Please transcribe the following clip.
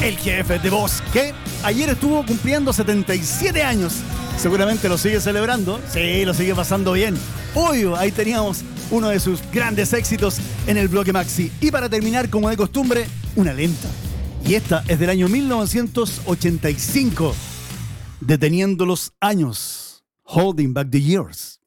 el jefe de voz, que ayer estuvo cumpliendo 77 años. Seguramente lo sigue celebrando. Sí, lo sigue pasando bien. Obvio, ahí teníamos uno de sus grandes éxitos en el bloque maxi. Y para terminar, como de costumbre, una lenta. Y esta es del año 1985. Deteniendo los años. Holding Back the Years.